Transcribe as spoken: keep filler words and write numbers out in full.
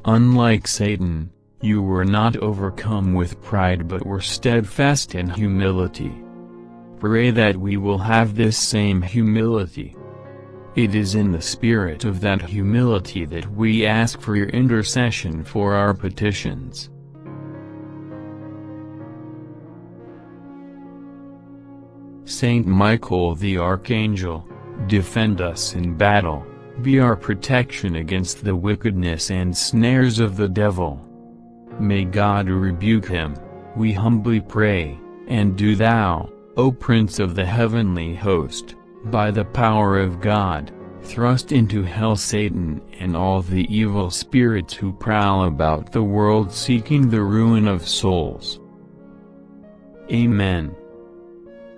Unlike Satan, you were not overcome with pride but were steadfast in humility. Pray that we will have this same humility. It is in the spirit of that humility that we ask for your intercession for our petitions. Saint Michael the Archangel, defend us in battle, be our protection against the wickedness and snares of the devil. May God rebuke him, we humbly pray, and do thou, O Prince of the heavenly host, by the power of God, thrust into hell Satan and all the evil spirits who prowl about the world seeking the ruin of souls. Amen.